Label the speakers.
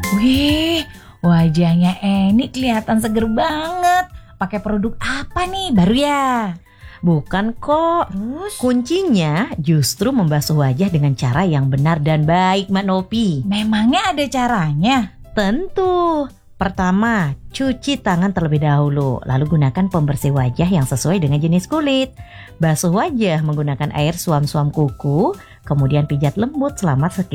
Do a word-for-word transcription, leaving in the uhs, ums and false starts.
Speaker 1: Wih, wajahnya Eni kelihatan seger banget. Pakai produk apa nih baru ya?
Speaker 2: Bukan kok.
Speaker 1: Terus?
Speaker 2: Kuncinya justru membasuh wajah dengan cara yang benar dan baik, Mbak Nopi.
Speaker 1: Memangnya ada caranya?
Speaker 2: Tentu. Pertama, cuci tangan terlebih dahulu, lalu gunakan pembersih wajah yang sesuai dengan jenis kulit. Basuh wajah menggunakan air suam-suam kuku, kemudian pijat lembut selama sekitar